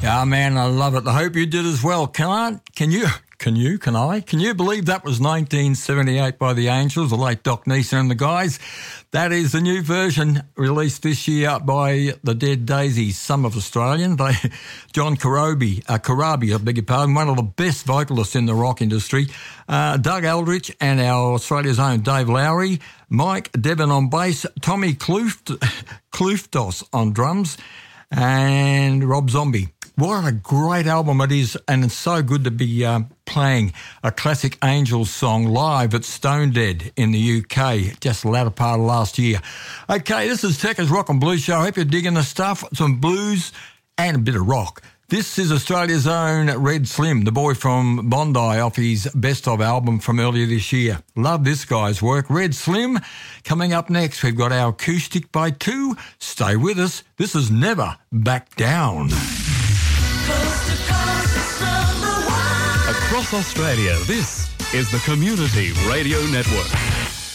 Yeah, man, I love it. I hope you did as well. Can you believe that was 1978 by the Angels, the late Doc Neeson and the guys? That is the new version released this year by the Dead Daisies, some of Australian. John Corabi, I beg your pardon, one of the best vocalists in the rock industry. Doug Aldrich and our Australia's own Dave Lowry, Mike Devon on bass, Tommy Klooftos on drums, and Rob Zombie. What a great album it is, and it's so good to be playing a classic Angels song live at Stone Dead in the UK, just the latter part of last year. Okay, this is Tekka's Rock and Blues Show. I hope you're digging the stuff, some blues and a bit of rock. This is Australia's own Red Slim, the boy from Bondi, off his Best Of album from earlier this year. Love this guy's work. Red Slim. Coming up next, we've got our Acoustic by Two. Stay with us. This is Never Back Down. Across Australia, this is the Community Radio Network.